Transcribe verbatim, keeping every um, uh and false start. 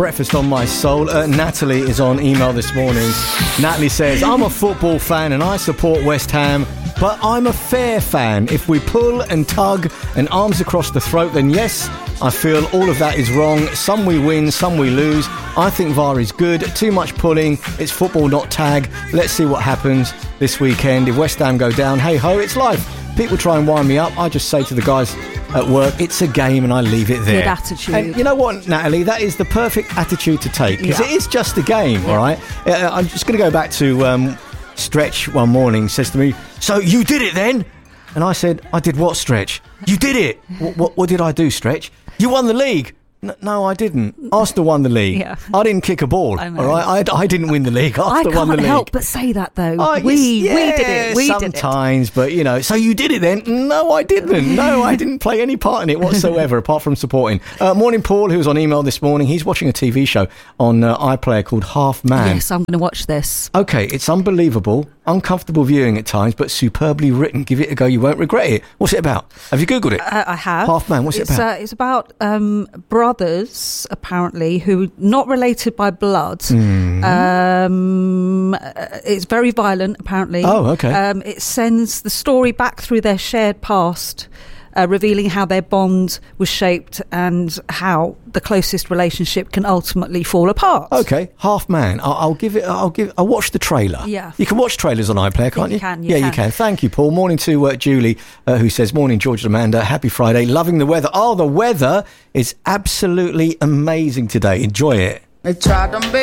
Breakfast on my soul. Uh, Natalie is on email this morning. Natalie says, I'm a football fan and I support West Ham, but I'm a fair fan. If we pull and tug and arms across the throat, then yes, I feel all of that is wrong. Some we win, some we lose. I think V A R is good. Too much pulling. It's football, not tag. Let's see what happens this weekend. If West Ham go down, hey ho, it's life. People try and wind me up. I just say to the guys at work, it's a game, and I leave it there. Good attitude. And you know what, Natalie? That is the perfect attitude to take, because Yeah. it is just a game, all right? Uh, I'm just going to go back to um, Stretch one morning. Says to me, so you did it then? And I said, I did what, Stretch? You did it. what, what, what did I do, Stretch? You won the league. N- no, I didn't. Arsenal won the league. Yeah. I didn't kick a ball. I know. All right, I, I didn't win the league. I Arsenal won the can't league. help but say that, though. Oh, we yes, we did it. yeah, We did it. sometimes, but you know. So you did it then? No, I didn't. No, I didn't play any part in it whatsoever, apart from supporting. Uh, morning, Paul, who's on email this morning. He's watching a T V show on uh, iPlayer called Half Man. Yes, I'm going to watch this. Okay, it's unbelievable, uncomfortable viewing at times, but superbly written. Give it a go; you won't regret it. What's it about? Have you googled it? Uh, I have. Half Man. What's it's, it about? Uh, it's about um, brothers, apparently, who not related by blood. Mm. Um, uh, it's very violent, apparently. Oh, okay. Um, it sends the story back through their shared past, uh, revealing how their bond was shaped and how the closest relationship can ultimately fall apart. Okay, Half Man. I'll, I'll give it. I'll give. I'll watch the trailer. Yeah. You can watch trailers on iPlayer, can't you? You can, you yeah, can. you can. Thank you, Paul. Morning to uh, Julie, uh, who says, "Morning, George and Amanda. Happy Friday. Loving the weather. Oh, the weather is absolutely amazing today. Enjoy it." They tried to make